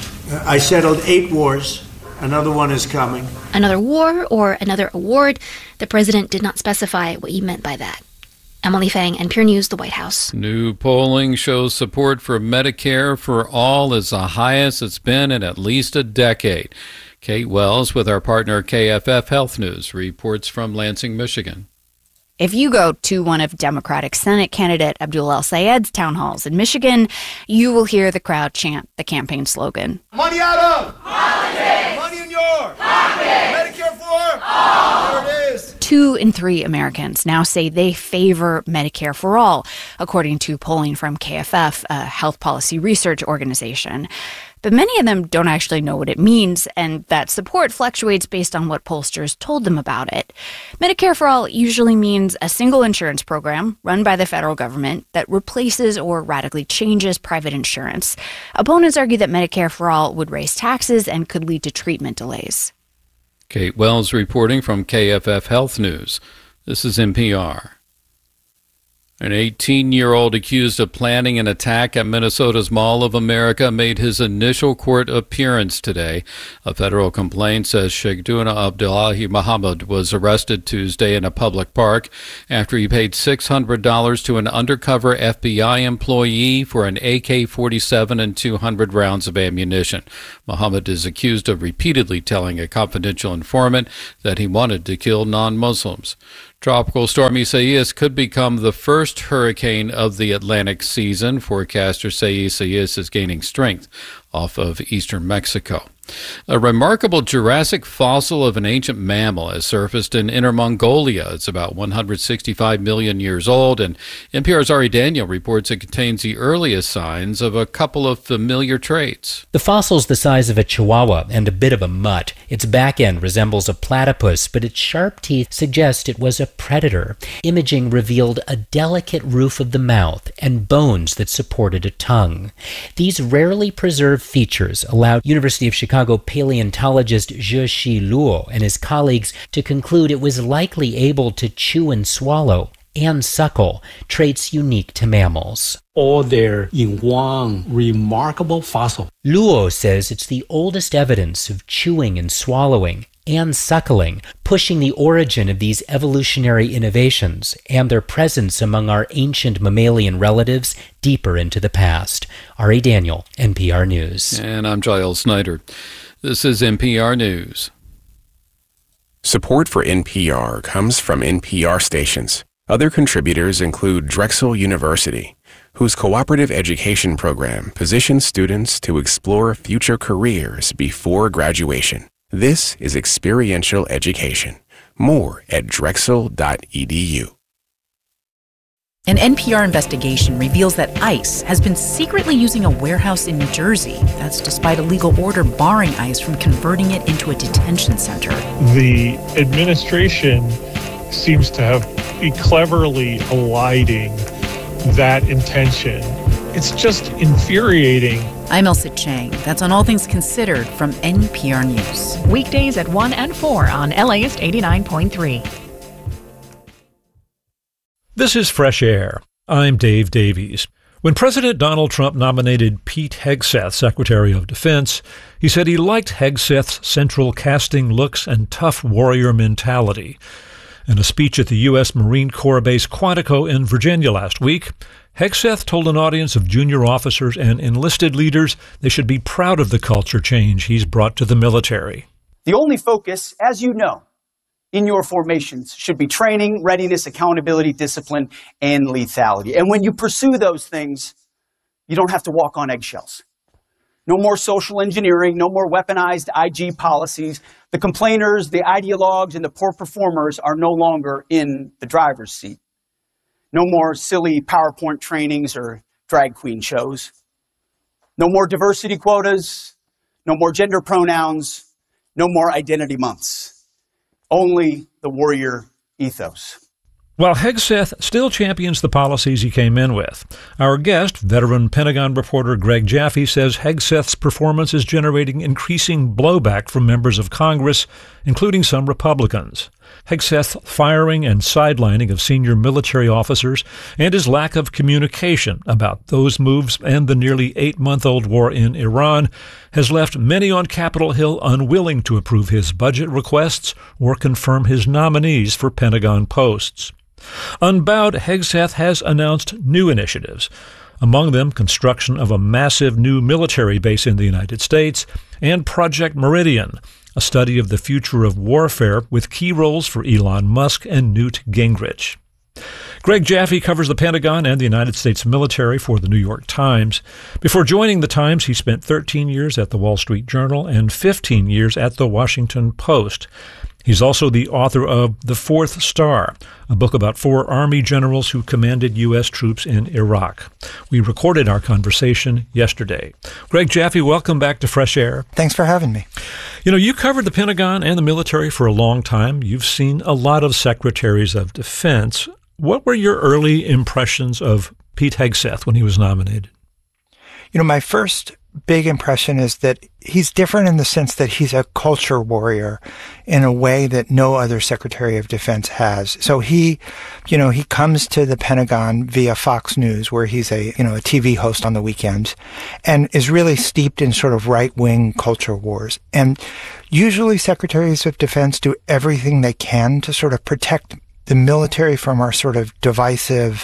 I settled eight wars. Another one is coming. Another war or another award? The president did not specify what he meant by that. Emily Fang, N P R News, the White House. New polling shows support for Medicare for all is the highest it's been in at least a decade. Kate Wells with our partner K F F Health News reports from Lansing, Michigan. If you go to one of Democratic Senate candidate Abdul El-Sayed's town halls in Michigan, you will hear the crowd chant the campaign slogan. Money out of politics. Money in your pocket. Medicare for all. There it is. Two in three Americans now say they favor Medicare for all, according to polling from K F F, a health policy research organization. But many of them don't actually know what it means, and that support fluctuates based on what pollsters told them about it. Medicare for All usually means a single insurance program run by the federal government that replaces or radically changes private insurance. Opponents argue that Medicare for All would raise taxes and could lead to treatment delays. Kate Wells reporting from K F F Health News. This is N P R. An eighteen-year-old accused of planning an attack at Minnesota's Mall of America made his initial court appearance today. A federal complaint says Sheikhduna Abdullahi Muhammad was arrested Tuesday in a public park after he paid six hundred dollars to an undercover F B I employee for an A K forty-seven and two hundred rounds of ammunition. Muhammad is accused of repeatedly telling a confidential informant that he wanted to kill non-Muslims. Tropical storm Isaias could become the first hurricane of the Atlantic season. Forecasters say Isaias is gaining strength off of eastern Mexico. A remarkable Jurassic fossil of an ancient mammal has surfaced in Inner Mongolia. It's about one hundred sixty-five million years old, and N P R's Ari Daniel reports it contains the earliest signs of a couple of familiar traits. The fossil's the size of a chihuahua and a bit of a mutt. Its back end resembles a platypus, but its sharp teeth suggest it was a predator. Imaging revealed a delicate roof of the mouth and bones that supported a tongue. These rarely preserved features allowed University of Chicago paleontologist Zhexi Luo and his colleagues to conclude it was likely able to chew and swallow and suckle, traits unique to mammals. All there in one remarkable fossil. Luo says it's the oldest evidence of chewing and swallowing and suckling, pushing the origin of these evolutionary innovations and their presence among our ancient mammalian relatives deeper into the past. Ari Daniel, N P R News. And I'm Giles Snyder. This is N P R News. Support for N P R comes from N P R stations. Other contributors include Drexel University, whose cooperative education program positions students to explore future careers before graduation. This is experiential education. More at drexel dot e d u. An N P R investigation reveals that ICE has been secretly using a warehouse in New Jersey. That's despite a legal order barring ICE from converting it into a detention center. The administration seems to have be cleverly eliding that intention. It's just infuriating. I'm Elsa Chang. That's on All Things Considered from N P R News. Weekdays at one and four on LAist eighty-nine point three. This is Fresh Air. I'm Dave Davies. When President Donald Trump nominated Pete Hegseth Secretary of Defense, he said he liked Hegseth's central casting looks and tough warrior mentality. In a speech at the U S Marine Corps base Quantico in Virginia last week, Hegseth told an audience of junior officers and enlisted leaders they should be proud of the culture change he's brought to the military. The only focus, as you know, in your formations should be training, readiness, accountability, discipline, and lethality. And when you pursue those things, you don't have to walk on eggshells. No more social engineering, no more weaponized I G policies. The complainers, the ideologues, and the poor performers are no longer in the driver's seat. No more silly PowerPoint trainings or drag queen shows. No more diversity quotas. No more gender pronouns. No more identity months. Only the warrior ethos. While Hegseth still champions the policies he came in with, our guest, veteran Pentagon reporter Greg Jaffe, says Hegseth's performance is generating increasing blowback from members of Congress, including some Republicans. Hegseth's firing and sidelining of senior military officers and his lack of communication about those moves and the nearly eight-month-old war in Iran has left many on Capitol Hill unwilling to approve his budget requests or confirm his nominees for Pentagon posts. Unbowed, Hegseth has announced new initiatives, among them construction of a massive new military base in the United States and Project Meridian, a study of the future of warfare with key roles for Elon Musk and Newt Gingrich. Greg Jaffe covers the Pentagon and the United States military for the New York Times. Before joining the Times, he spent thirteen years at the Wall Street Journal and fifteen years at the Washington Post. He's also the author of The Fourth Star, a book about four Army generals who commanded U S troops in Iraq. We recorded our conversation yesterday. Greg Jaffe, welcome back to Fresh Air. Thanks for having me. You know, you covered the Pentagon and the military for a long time. You've seen a lot of secretaries of defense. What were your early impressions of Pete Hegseth when he was nominated? You know, my first big impression is that he's different in the sense that he's a culture warrior in a way that no other Secretary of Defense has. So he, you know, he comes to the Pentagon via Fox News, where he's a, you know, a T V host on the weekends, and is really steeped in sort of right-wing culture wars. And usually Secretaries of Defense do everything they can to sort of protect the military from our sort of divisive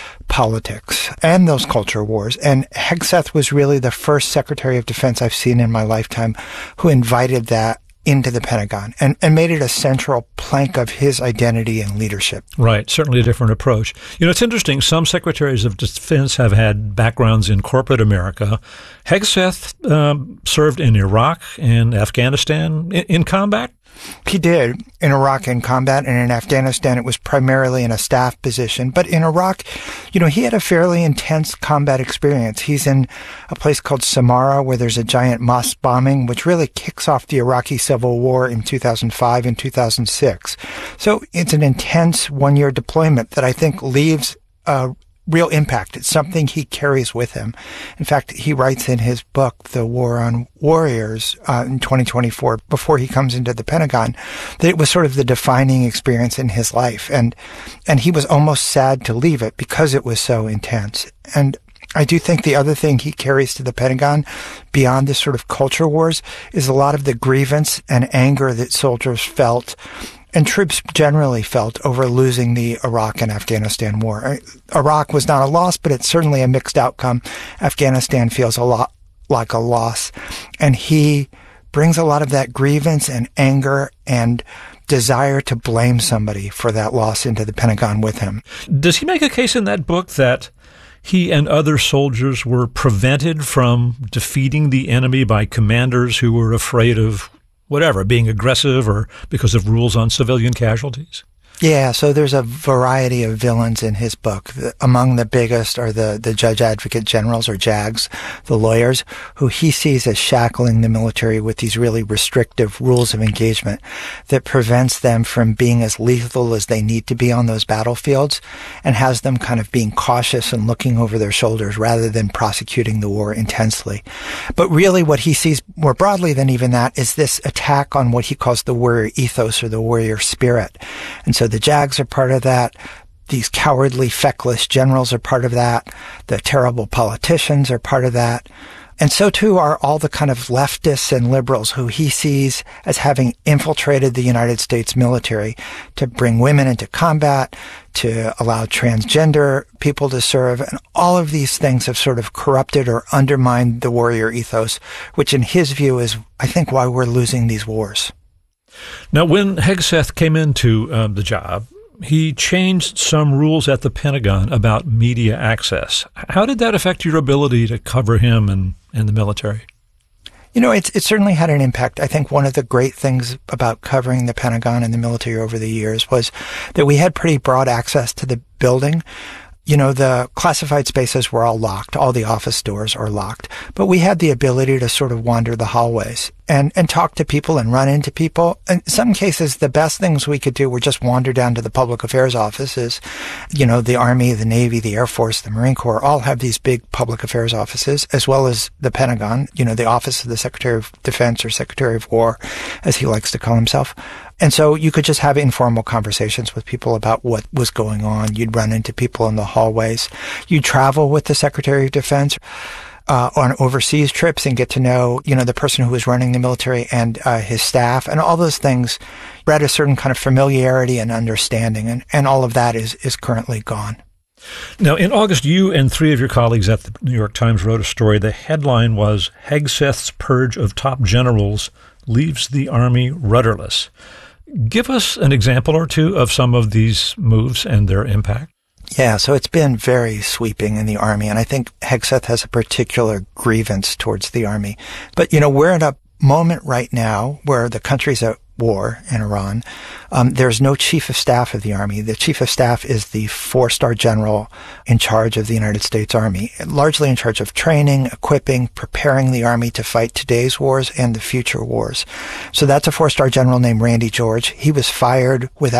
politics and those culture wars. And Hegseth was really the first Secretary of Defense I've seen in my lifetime who invited that into the Pentagon and, and made it a central plank of his identity and leadership. Right. Certainly a different approach. You know, it's interesting. Some secretaries of defense have had backgrounds in corporate America. Hegseth um, served in Iraq and Afghanistan in, in combat. He did in Iraq in combat, and in Afghanistan it was primarily in a staff position. But in Iraq, you know, he had a fairly intense combat experience. He's in a place called Samara where there's a giant mosque bombing, which really kicks off the Iraqi civil war in two thousand five and two thousand six. So it's an intense one-year deployment that I think leaves a real impact. It's something he carries with him. In fact, he writes in his book, The War on Warriors, uh, in twenty twenty-four, before he comes into the Pentagon, that it was sort of the defining experience in his life. And, and he was almost sad to leave it because it was so intense. And I do think the other thing he carries to the Pentagon, beyond this sort of culture wars, is a lot of the grievance and anger that soldiers felt and troops generally felt over losing the Iraq and Afghanistan war. Iraq was not a loss, but it's certainly a mixed outcome. Afghanistan feels a lot like a loss. And he brings a lot of that grievance and anger and desire to blame somebody for that loss into the Pentagon with him. Does he make a case in that book that he and other soldiers were prevented from defeating the enemy by commanders who were afraid of whatever, being aggressive or because of rules on civilian casualties? Yeah, so there's a variety of villains in his book. Among the biggest are the, the judge advocate generals, or JAGs, the lawyers, who he sees as shackling the military with these really restrictive rules of engagement that prevents them from being as lethal as they need to be on those battlefields, and has them kind of being cautious and looking over their shoulders rather than prosecuting the war intensely. But really what he sees more broadly than even that is this attack on what he calls the warrior ethos, or the warrior spirit. And so the JAGs are part of that. These cowardly, feckless generals are part of that. The terrible politicians are part of that. And so too are all the kind of leftists and liberals who he sees as having infiltrated the United States military to bring women into combat, to allow transgender people to serve. And all of these things have sort of corrupted or undermined the warrior ethos, which in his view is, I think, why we're losing these wars. Now, when Hegseth came into um, the job, he changed some rules at the Pentagon about media access. How did that affect your ability to cover him and, and the military? You know, it's, it certainly had an impact. I think one of the great things about covering the Pentagon and the military over the years was that we had pretty broad access to the building. You know, the classified spaces were all locked. All the office doors are locked. But we had the ability to sort of wander the hallways and, and talk to people and run into people. In some cases, the best things we could do were just wander down to the public affairs offices. You know, the Army, the Navy, the Air Force, the Marine Corps all have these big public affairs offices, as well as the Pentagon, you know, the Office of the Secretary of Defense, or Secretary of War, as he likes to call himself. And so you could just have informal conversations with people about what was going on. You'd run into people in the hallways. You'd travel with the Secretary of Defense uh, on overseas trips and get to know, you know, the person who was running the military and uh, his staff, and all those things bred a certain kind of familiarity and understanding. And, and all of that is, is currently gone. Now, in August, you and three of your colleagues at the New York Times wrote a story. The headline was, "Hegseth's Purge of Top Generals Leaves the Army Rudderless." Give us an example or two of some of these moves and their impact. Yeah, so it's been very sweeping in the Army, and I think Hegseth has a particular grievance towards the Army. But, you know, we're at a moment right now where the country's at war in Iran. Um, there's no chief of staff of the Army. The chief of staff is the four-star general in charge of the United States Army, largely in charge of training, equipping, preparing the Army to fight today's wars and the future wars. So that's a four-star general named Randy George. He was fired without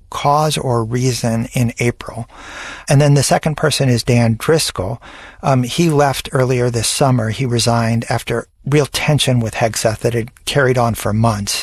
cause or reason in April. And then the second person is Dan Driscoll. Um, he left earlier this summer. He resigned after real tension with Hegseth that had carried on for months,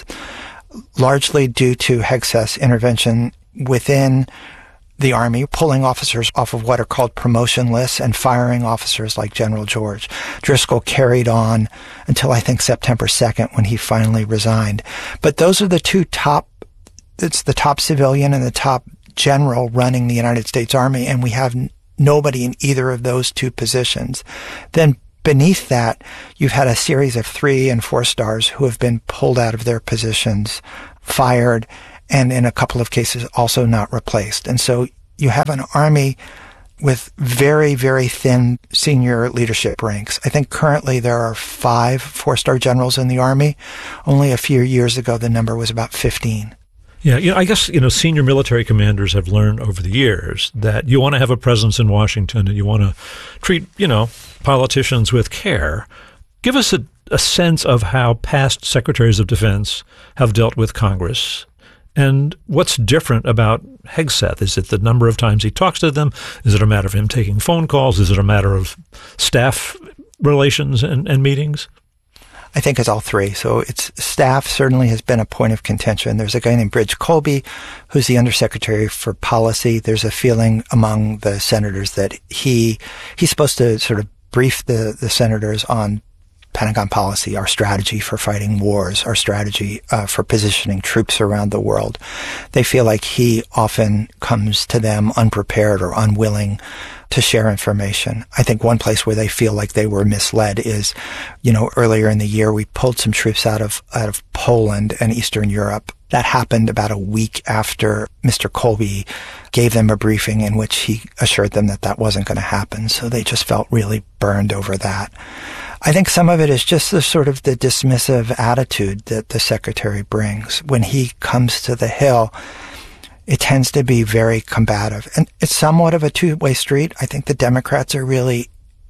largely due to Hegseth's intervention within the Army, pulling officers off of what are called promotion lists and firing officers like General George. Driscoll carried on until I think September second when he finally resigned. But those are the two top, it's the top civilian and the top general running the United States Army, and we have n- nobody in either of those two positions. Then beneath that, you've had a series of three and four stars who have been pulled out of their positions, fired, and in a couple of cases also not replaced. And so you have an army with very, very thin senior leadership ranks. I think currently there are five four-star generals in the Army. Only a few years ago, the number was about fifteen. Yeah, you know, I guess, you know, senior military commanders have learned over the years that you want to have a presence in Washington and you want to treat, you know, politicians with care. Give us a, a sense of how past secretaries of defense have dealt with Congress. And what's different about Hegseth? Is it the number of times he talks to them? Is it a matter of him taking phone calls? Is it a matter of staff relations and, and meetings? I think it's all three. So it's staff certainly has been a point of contention. There's a guy named Bridge Colby, who's the Undersecretary for Policy. There's a feeling among the senators that he he's supposed to sort of brief the, the senators on Pentagon policy, our strategy for fighting wars, our strategy uh, for positioning troops around the world. They feel like he often comes to them unprepared or unwilling to share information. I think one place where they feel like they were misled is, you know, earlier in the year, we pulled some troops out of, out of Poland and Eastern Europe. That happened about a week after Mister Colby gave them a briefing in which he assured them that that wasn't going to happen. So they just felt really burned over that. I think some of it is just the sort of the dismissive attitude that the secretary brings. When he comes to the Hill, it tends to be very combative. And it's somewhat of a two-way street. I think the Democrats are really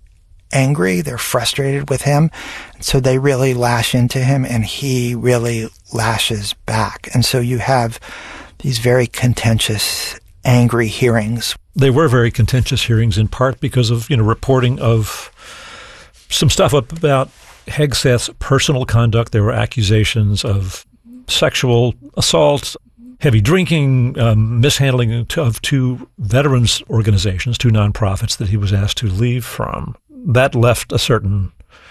angry. They're frustrated with him. And so they really lash into him, and he really lashes back. And so you have these very contentious, angry hearings. They were very contentious hearings in part because of, you know, reporting of some stuff up about Hegseth's personal conduct. There were accusations of sexual assault, heavy drinking, um, mishandling of two veterans organizations, two nonprofits that he was asked to leave from. That left a certain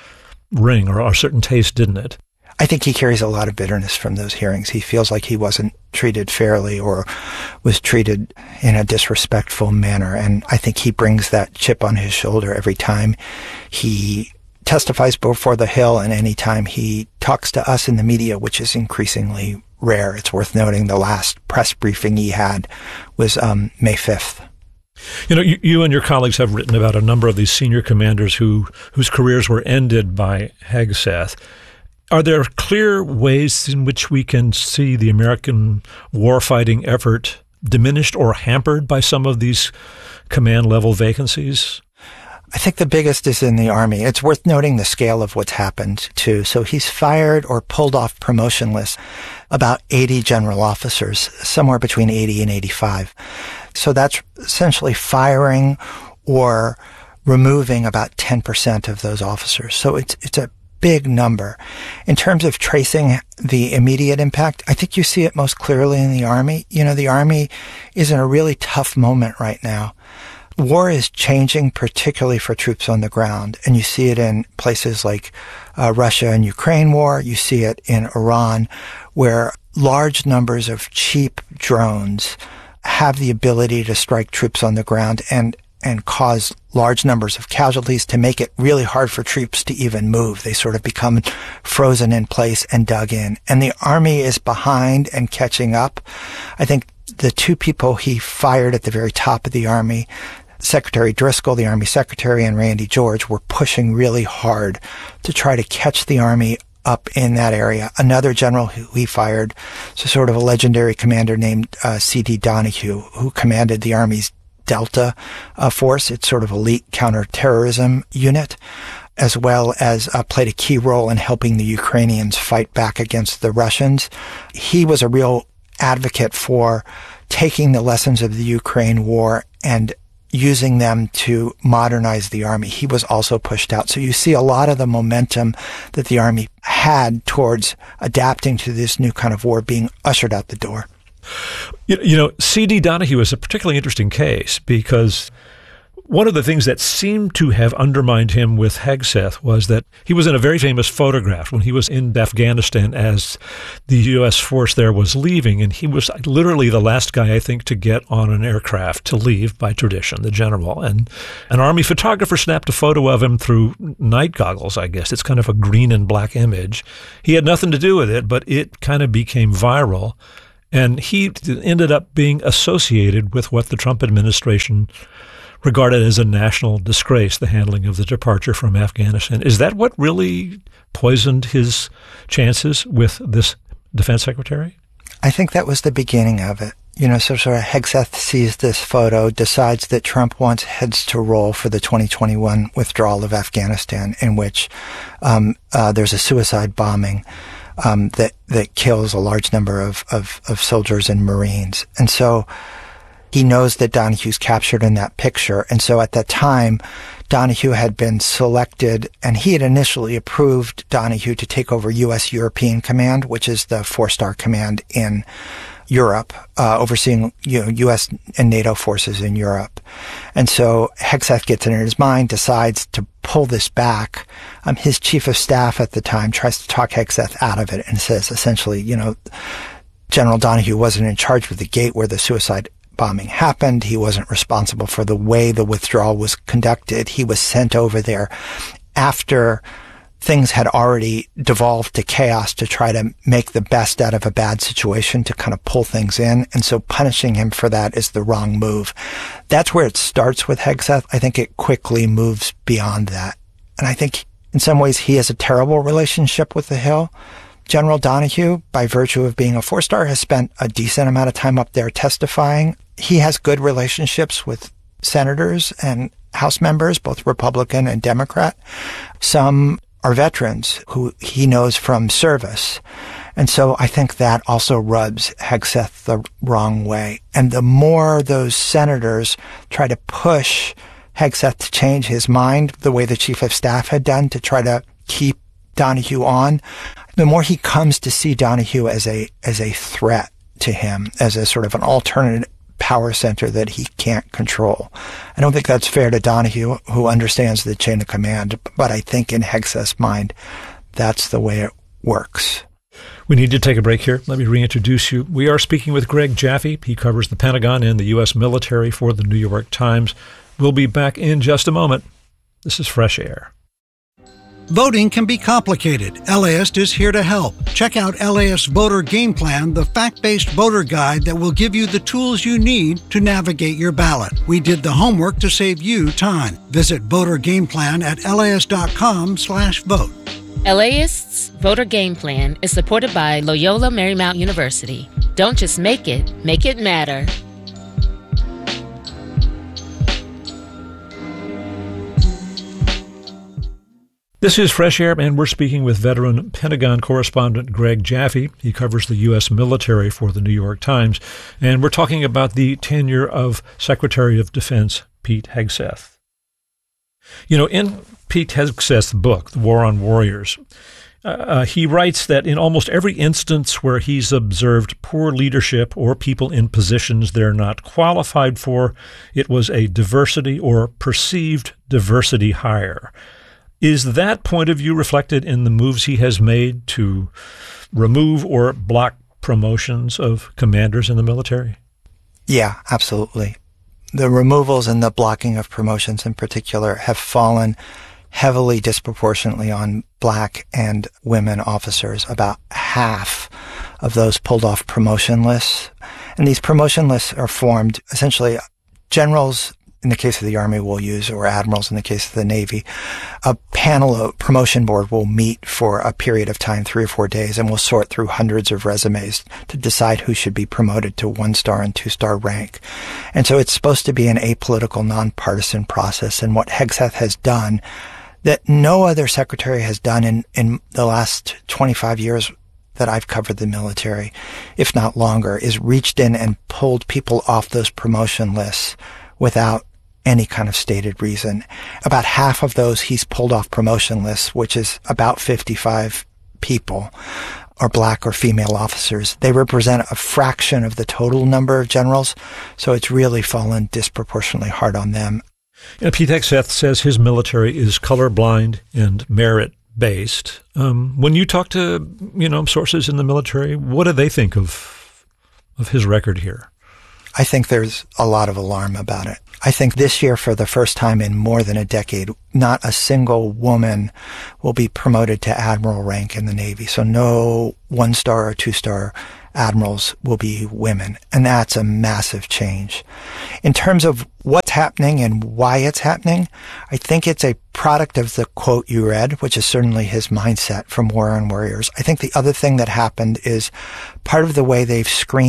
ring or a certain taste, didn't it? I think he carries a lot of bitterness from those hearings. He feels like he wasn't treated fairly or was treated in a disrespectful manner. And I think he brings that chip on his shoulder every time he testifies before the Hill and any time he talks to us in the media, which is increasingly rare. It's worth noting the last press briefing he had was um, May fifth. You know, you, you and your colleagues have written about a number of these senior commanders who whose careers were ended by Hegseth. Are there clear ways in which we can see the American warfighting effort diminished or hampered by some of these command-level vacancies? I think the biggest is in the Army. It's worth noting the scale of what's happened, too. So he's fired or pulled off promotion lists about eighty general officers, somewhere between eighty and eighty-five. So that's essentially firing or removing about ten percent of those officers. So it's it's a big number. In terms of tracing the immediate impact, I think you see it most clearly in the Army. You know, the Army is in a really tough moment right now. War is changing, particularly for troops on the ground, and you see it in places like uh, Russia and Ukraine war. You see it in Iran, where large numbers of cheap drones have the ability to strike troops on the ground and and cause large numbers of casualties, to make it really hard for troops to even move. They sort of become frozen in place and dug in. And the Army is behind and catching up. I think the two people he fired at the very top of the Army, Secretary Driscoll, the Army Secretary, and Randy George, were pushing really hard to try to catch the Army up in that area. Another general who he fired, so sort of a legendary commander named uh, C D Donahue, who commanded the Army's Delta uh, force. It's sort of elite counterterrorism unit, as well as uh, played a key role in helping the Ukrainians fight back against the Russians. He was a real advocate for taking the lessons of the Ukraine war and using them to modernize the Army. He was also pushed out. So you see a lot of the momentum that the Army had towards adapting to this new kind of war being ushered out the door. You, you know, C D Donahue is a particularly interesting case because one of the things that seemed to have undermined him with Hegseth was that he was in a very famous photograph when he was in Afghanistan as the U S force there was leaving, and he was literally the last guy, I think, to get on an aircraft to leave by tradition, the general. And an Army photographer snapped a photo of him through night goggles, I guess. It's kind of a green and black image. He had nothing to do with it, but it kind of became viral. And he ended up being associated with what the Trump administration regarded as a national disgrace, the handling of the departure from Afghanistan. Is that what really poisoned his chances with this defense secretary? I think that was the beginning of it. You know, so sort of Hegseth sees this photo, decides that Trump wants heads to roll for the twenty twenty-one withdrawal of Afghanistan, in which um, uh, there's a suicide bombing um, that that kills a large number of, of, of soldiers and Marines. And so he knows that Donahue's captured in that picture. And so at that time, Donahue had been selected, and he had initially approved Donahue to take over U S European Command, which is the four-star command in Europe, uh, overseeing you know, U S and NATO forces in Europe. And so Hegseth gets it in his mind, decides to pull this back. Um, his chief of staff at the time tries to talk Hegseth out of it and says, essentially, you know, General Donahue wasn't in charge of the gate where the suicide bombing happened. He wasn't responsible for the way the withdrawal was conducted. He was sent over there after things had already devolved to chaos to try to make the best out of a bad situation, to kind of pull things in. And so punishing him for that is the wrong move. That's where it starts with Hegseth. I think it quickly moves beyond that. And I think in some ways he has a terrible relationship with the Hill. General Donahue, by virtue of being a four-star, has spent a decent amount of time up there testifying. He has good relationships with senators and House members, both Republican and Democrat. Some are veterans who he knows from service. And so I think that also rubs Hegseth the wrong way. And the more those senators try to push Hegseth to change his mind, the way the chief of staff had done to try to keep Donahue on, the more he comes to see Donahue as a as a threat to him, as a sort of an alternate power center that he can't control. I don't think that's fair to Donahue, who understands the chain of command, but I think in Hegseth's mind, that's the way it works. We need to take a break here. Let me reintroduce you. We are speaking with Greg Jaffe. He covers the Pentagon and the U S military for the New York Times. We'll be back in just a moment. This is Fresh Air. Voting can be complicated. LAist is here to help. Check out LAist Voter Game Plan, the fact-based voter guide that will give you the tools you need to navigate your ballot. We did the homework to save you time. Visit Voter Game Plan at laist.com slash vote. LAist's Voter Game Plan is supported by Loyola Marymount University. Don't just make it, make it matter. This is Fresh Air, and we're speaking with veteran Pentagon correspondent Greg Jaffe. He covers the U S military for the New York Times, and we're talking about the tenure of Secretary of Defense Pete Hegseth. You know, in Pete Hegseth's book, The War on Warriors, uh, he writes that in almost every instance where he's observed poor leadership or people in positions they're not qualified for, it was a diversity or perceived diversity hire. Is that point of view reflected in the moves he has made to remove or block promotions of commanders in the military? Yeah, absolutely. The removals and the blocking of promotions in particular have fallen heavily disproportionately on black and women officers. About half of those pulled off promotion lists. And these promotion lists are formed essentially generals, in the case of the Army, will use, or admirals in the case of the Navy. A panel, a promotion board will meet for a period of time, three or four days, and will sort through hundreds of resumes to decide who should be promoted to one-star and two-star rank. And so it's supposed to be an apolitical, nonpartisan process. And what Hegseth has done that no other secretary has done in, in the last twenty-five years that I've covered the military, if not longer, is reached in and pulled people off those promotion lists without any kind of stated reason. About half of those he's pulled off promotion lists, which is about fifty-five people, are black or female officers. They represent a fraction of the total number of generals, so it's really fallen disproportionately hard on them. You know, Pete Hegseth says his military is colorblind and merit-based. Um, when you talk to, you know, sources in the military, what do they think of of his record here? I think there's a lot of alarm about it. I think this year, for the first time in more than a decade, not a single woman will be promoted to admiral rank in the Navy. So no one-star or two-star admirals will be women. And that's a massive change. In terms of what's happening and why it's happening, I think it's a product of the quote you read, which is certainly his mindset from War on Warriors. I think the other thing that happened is part of the way they've screened